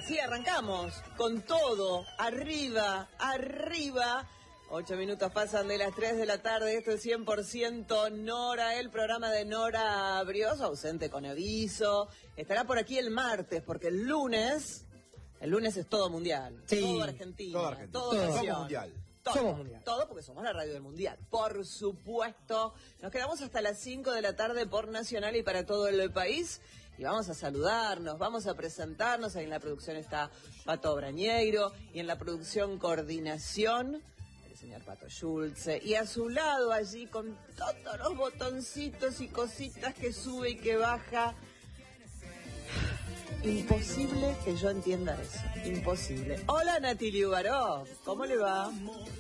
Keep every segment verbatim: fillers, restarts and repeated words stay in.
Sí, arrancamos con todo, arriba, arriba. Ocho minutos pasan de las tres de la tarde, esto es cien por ciento Nora, el programa de Nora Brioso, ausente con aviso. Estará por aquí el martes, porque el lunes, el lunes es todo mundial. Sí, todo Argentina, todo Argentina, todo, todo. nación. Somos mundial. Todo, somos mundial. Todo porque somos la radio del mundial. Por supuesto, nos quedamos hasta las cinco de la tarde por Nacional y para todo el país. Y vamos a saludarnos, vamos a presentarnos. Ahí en la producción está Pato Brañeiro y en la producción coordinación el señor Pato Schulze. Y a su lado allí con todos los botoncitos y cositas que sube y que baja. Imposible que yo entienda eso, imposible. Hola Nati Baró, ¿cómo le va?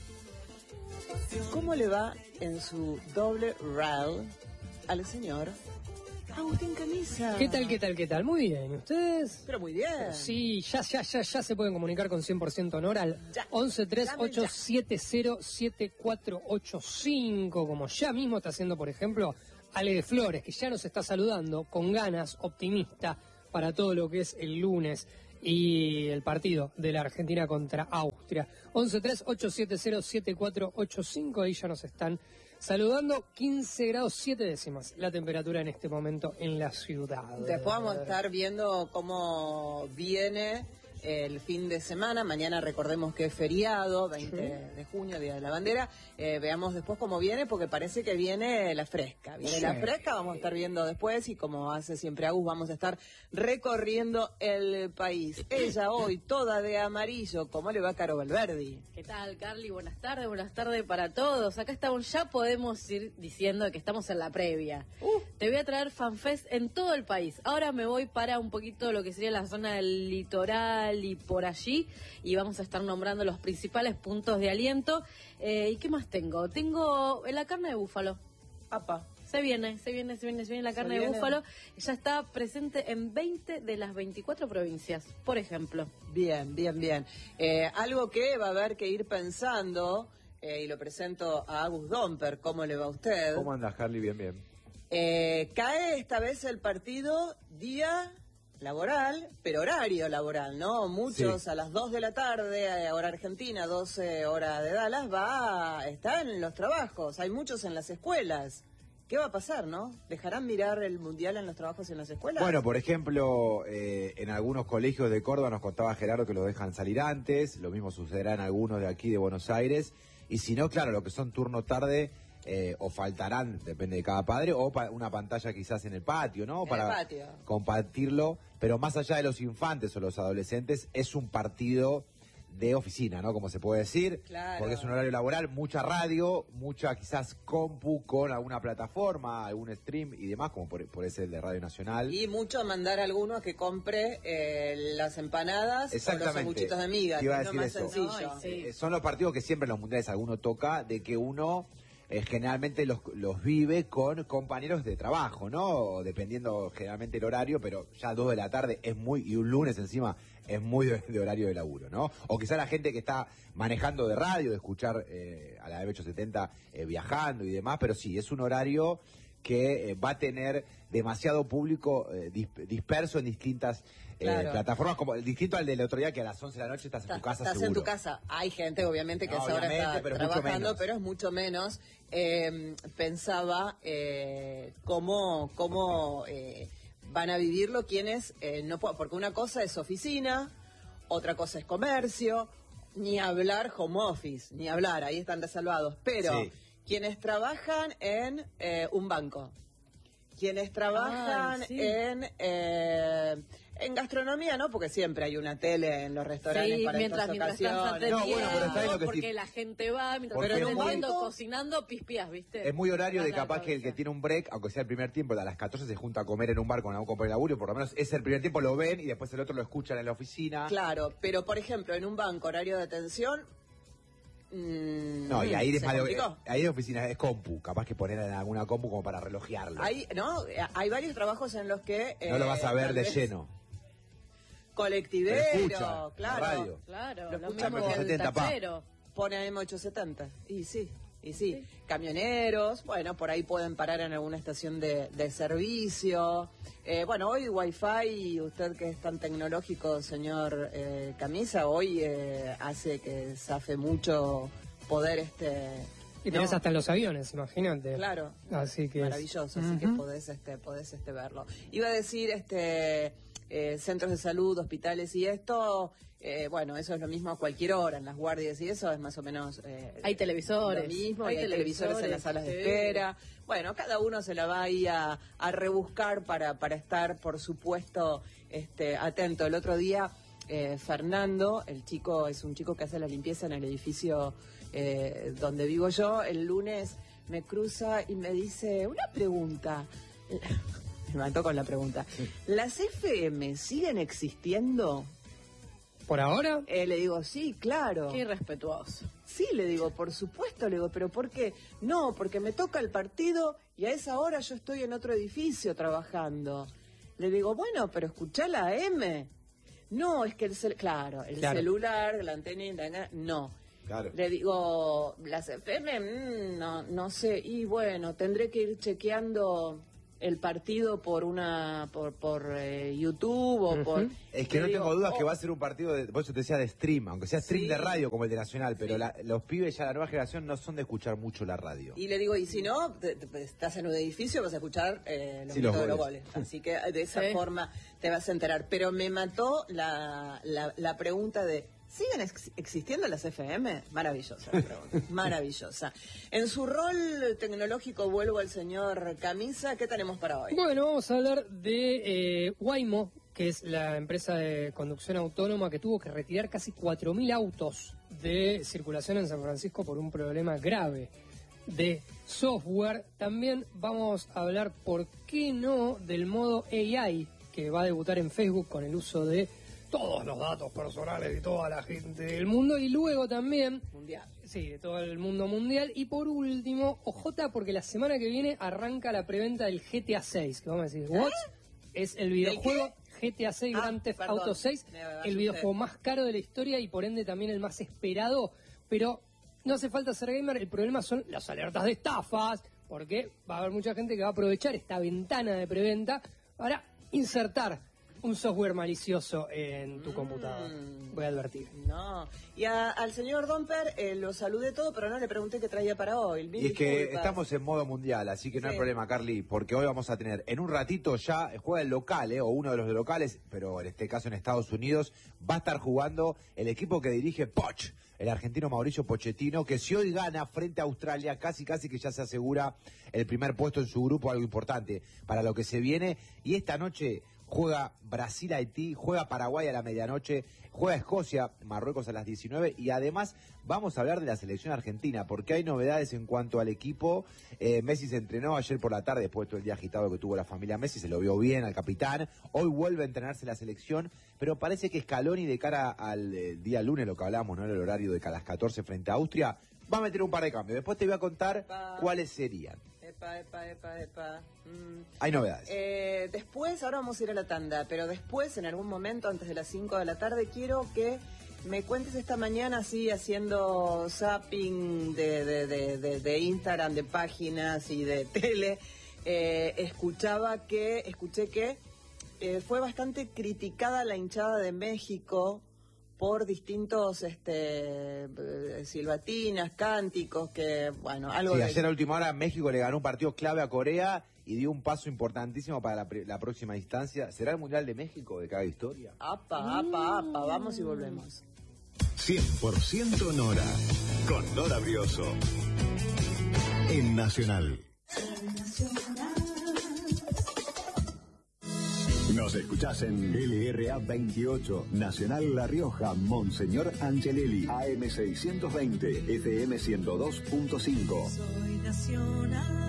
¿Cómo le va en su doble ride al señor Agustín Camisa? ¿Qué tal, qué tal, qué tal? Muy bien, ¿ustedes? Pero muy bien. Sí, ya, ya, ya, ya se pueden comunicar con cien por ciento Nora al once tres ocho siete cero siete cuatro ocho cinco, como ya mismo está haciendo, por ejemplo, Ale de Flores, que ya nos está saludando con ganas, optimista, para todo lo que es el lunes y el partido de la Argentina contra Austria. once tres ocho siete cero siete cuatro ocho cinco, ahí ya nos están saludando. Quince grados siete décimas la temperatura en este momento en la ciudad. Después vamos a estar viendo cómo viene el fin de semana. Mañana recordemos que es feriado, veinte de junio, Día de la Bandera. Eh, veamos después cómo viene, porque parece que viene la fresca. Viene sí. la fresca, vamos a estar viendo después y como hace siempre Agus, vamos a estar recorriendo el país. Ella hoy toda de amarillo. ¿Cómo le va Caro Valverdi? ¿Qué tal, Carly? Buenas tardes, buenas tardes para todos. Acá estamos, ya podemos ir diciendo que estamos en la previa. Uh. Te voy a traer FanFest en todo el país. Ahora me voy para un poquito lo que sería la zona del litoral y por allí, y vamos a estar nombrando los principales puntos de aliento. Eh, ¿Y qué más tengo? Tengo la carne de búfalo. Apa. Se viene, se viene, se viene, se viene la carne de búfalo. Ya está presente en veinte de las veinticuatro provincias, por ejemplo. Bien, bien, bien. Eh, algo que va a haber que ir pensando, eh, y lo presento a Agus Domper. ¿Cómo le va a usted? ¿Cómo anda, Harley? Bien, bien. Eh, cae esta vez el partido día laboral, pero horario laboral, ¿no? Muchos sí. A las dos de la tarde, hora argentina, doce hora de Dallas, va a estar en los trabajos. Hay muchos en las escuelas. ¿Qué va a pasar, no? ¿Dejarán mirar el mundial en los trabajos y en las escuelas? Bueno, por ejemplo, eh, en algunos colegios de Córdoba nos contaba Gerardo que los dejan salir antes. Lo mismo sucederá en algunos de aquí de Buenos Aires. Y si no, claro, lo que son turno tarde, Eh, o faltarán, depende de cada padre, o pa una pantalla quizás en el patio, ¿no? En Para el patio. compartirlo, pero más allá de los infantes o los adolescentes, es un partido de oficina, ¿no? Como se puede decir, claro. Porque es un horario laboral, mucha radio, mucha quizás compu con alguna plataforma, algún stream y demás, como por, por ese de Radio Nacional. Y mucho mandar a alguno a que compre eh, las empanadas o los sanguchitos de miga, que es lo más eso. sencillo. No, sí. eh, son los partidos que siempre en los mundiales alguno toca, de que uno Eh, generalmente los, los vive con compañeros de trabajo, ¿no? Dependiendo generalmente el horario, pero ya dos de la tarde es muy, y un lunes encima es muy de, de horario de laburo, ¿no? O quizá la gente que está manejando de radio, de escuchar eh, a la M ochocientos setenta eh, viajando y demás, pero sí, es un horario que eh, va a tener demasiado público eh, disp disperso en distintas eh, claro. plataformas, como distinto al del otro día que a las once de la noche estás en tu casa estás seguro. en tu casa. Hay gente, obviamente, que no, a esa hora está pero trabajando, pero es mucho menos. Eh, pensaba eh, cómo, cómo eh, van a vivirlo quienes eh, no pueden, porque una cosa es oficina, otra cosa es comercio, ni hablar home office, ni hablar, ahí están resalvados, pero sí. Quienes trabajan en eh, un banco, quienes trabajan Ay, sí. en eh, en gastronomía, ¿no? Porque siempre hay una tele en los restaurantes sí, para mientras, estas mientras ocasiones. No, bueno, pero está lo que porque sí. la gente va, mientras porque están atendiendo, banco, cocinando, pispías, ¿viste? Es muy horario de capaz que el que tiene un break, aunque sea el primer tiempo, a las catorce se junta a comer en un bar con algún compañero de laburo, por lo menos es el primer tiempo, lo ven y después el otro lo escuchan en la oficina. Claro, pero por ejemplo, en un banco, horario de atención... Mm, no, y ahí, de, ahí de oficina es compu, capaz que poner en alguna compu como para relojearlo. Hay, no, hay varios trabajos en los que... Eh, no lo vas a ver de lleno. Colectivero, escucha, claro. Radio. Claro, lo lo escucha mismo que el tachero. Pone a M ochocientos setenta. Y sí. Y sí, sí, camioneros, bueno, por ahí pueden parar en alguna estación de, de servicio. Eh, bueno, hoy Wi-Fi, usted que es tan tecnológico, señor eh, Camisa, hoy eh, hace que zafe mucho poder este... Y tenés no. hasta en los aviones, imagínate. Claro, así que maravilloso, es... así uh-huh. que podés, este, podés este, verlo. Iba a decir, este... Eh, centros de salud, hospitales y esto, eh, bueno, eso es lo mismo a cualquier hora, en las guardias y eso es más o menos... Eh, hay televisores. Lo mismo, hay, hay televisores, televisores en las salas sí. de espera. Bueno, cada uno se la va ahí a, a rebuscar para, para estar, por supuesto, este, atento. El otro día, eh, Fernando, el chico, es un chico que hace la limpieza en el edificio eh, donde vivo yo, el lunes me cruza y me dice, una pregunta... Me mató con la pregunta. ¿Las F M siguen existiendo? ¿Por ahora? Eh, le digo, sí, claro. Qué irrespetuoso. Sí, le digo, por supuesto, le digo, pero ¿por qué? No, porque me toca el partido y a esa hora yo estoy en otro edificio trabajando. Le digo, bueno, pero escuchá la A M. No, es que el cel claro, el claro. celular, la antena, no. Claro. Le digo, las F M, mmm, no, no sé, y bueno, tendré que ir chequeando el partido por una por por eh, YouTube o uh-huh. por... Es que no digo, tengo dudas oh, que va a ser un partido, de, por eso te decía de stream, aunque sea stream sí. de radio como el de Nacional, pero sí. la, los pibes ya, la nueva generación, no son de escuchar mucho la radio. Y le digo, y si no, te, te, estás en un edificio, vas a escuchar eh, los, sí, los, goles. de los goles. Así que de esa sí. forma te vas a enterar. Pero me mató la, la, la pregunta de... ¿Siguen ex existiendo las F M? Maravillosa la pregunta, maravillosa. En su rol tecnológico, vuelvo al señor Camisa, ¿qué tenemos para hoy? Bueno, vamos a hablar de eh, Waymo, que es la empresa de conducción autónoma que tuvo que retirar casi cuatro mil autos de circulación en San Francisco por un problema grave de software. También vamos a hablar, ¿por qué no?, del modo A I que va a debutar en Facebook con el uso de todos los datos personales de toda la gente del mundo, y luego también mundial. Sí, de todo el mundo mundial. Y por último, ojota, porque la semana que viene arranca la preventa del G T A seis, que vamos a decir, ¿what? ¿Eh? Es el videojuego G T A seis, ah, Grand Theft perdón, Auto seis, el videojuego más caro de la historia y por ende también el más esperado, pero no hace falta ser gamer, el problema son las alertas de estafas, porque va a haber mucha gente que va a aprovechar esta ventana de preventa para insertar un software malicioso en tu mm, computador. Voy a advertir. No. Y a, al señor Domper eh, lo saludé todo, pero no le pregunté qué traía para hoy. Y es que disculpas. Estamos en modo mundial, así que no sí. hay problema, Carly, porque hoy vamos a tener, en un ratito ya, juega el local, eh, o uno de los locales, pero en este caso en Estados Unidos, va a estar jugando el equipo que dirige Poch, el argentino Mauricio Pochettino, que si hoy gana frente a Australia, casi casi que ya se asegura el primer puesto en su grupo, algo importante para lo que se viene. Y esta noche juega Brasil-Haití, juega Paraguay a la medianoche, juega Escocia, Marruecos a las diecinueve, y además vamos a hablar de la selección argentina, porque hay novedades en cuanto al equipo. Eh, Messi se entrenó ayer por la tarde, después de todo el día agitado que tuvo la familia Messi, se lo vio bien al capitán. Hoy vuelve a entrenarse la selección, pero parece que Scaloni, de cara al eh, día lunes, lo que hablamos, ¿no?, el horario de las catorce frente a Austria, va a meter un par de cambios. Después te voy a contar epa. cuáles serían. Epa, epa, epa, epa. Mm. Hay novedades. Eh, después, ahora vamos a ir a la tanda, pero después, en algún momento, antes de las cinco de la tarde, quiero que me cuentes esta mañana, así, haciendo zapping de, de, de, de, de Instagram, de páginas y de tele, eh, escuchaba que, escuché que eh, fue bastante criticada la hinchada de México por distintos este, silbatinas, cánticos, que, bueno, algo... Sí, de... ayer a última hora México le ganó un partido clave a Corea y dio un paso importantísimo para la, la próxima instancia. ¿Será el Mundial de México de cada historia? Apa, apa, apa, vamos y volvemos. cien por ciento Nora, con Nora Brioso, en Nacional. Nos escuchás en L R A veintiocho, Nacional La Rioja, Monseñor Angelelli, A M seiscientos veinte, F M ciento dos punto cinco. Soy Nacional.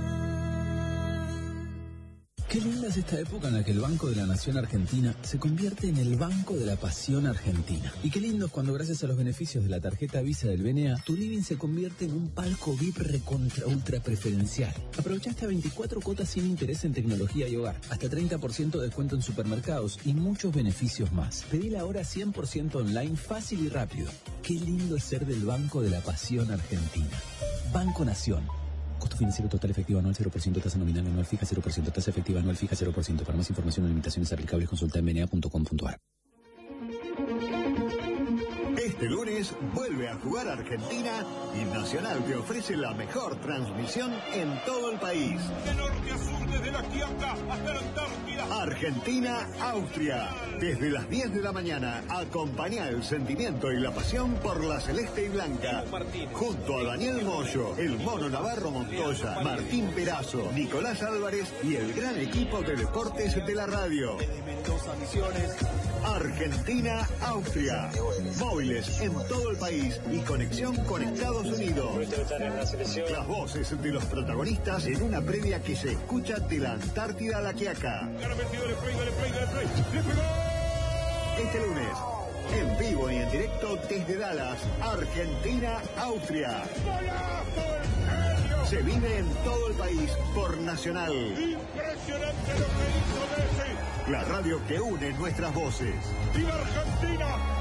Qué linda es esta época en la que el Banco de la Nación Argentina se convierte en el Banco de la Pasión Argentina. Y qué lindo es cuando, gracias a los beneficios de la tarjeta Visa del B N A, tu living se convierte en un palco V I P recontra ultra preferencial. Aprovecha hasta veinticuatro cuotas sin interés en tecnología y hogar, hasta treinta por ciento de descuento en supermercados y muchos beneficios más. Pedila ahora cien por ciento online, fácil y rápido. Qué lindo es ser del Banco de la Pasión Argentina. Banco Nación. Costo financiero total efectivo anual cero por ciento, tasa nominal anual fija cero por ciento, tasa efectiva anual fija cero por ciento. Para más información o limitaciones aplicables consulta en b n a punto com punto a r. Este lunes vuelve a jugar Argentina y Nacional te ofrece la mejor transmisión en todo el país. De norte a sur, desde la Quiaca hasta la Antártida. Argentina-Austria. Desde las diez de la mañana, acompaña el sentimiento y la pasión por la celeste y blanca. Junto a Daniel Moyo, el Mono Navarro Montoya, Martín Perazo, Nicolás Álvarez y el gran equipo de deportes de la radio. Argentina-Austria. Móviles en todo el país y conexión con Estados Unidos. Las voces de los protagonistas en una previa que se escucha de la Antártida a la Quiaca. Este lunes, en vivo y en directo desde Dallas, Argentina-Austria. Se vive en todo el país por Nacional. Impresionante lo que hizo Messi. La radio que une nuestras voces. ¡Viva Argentina!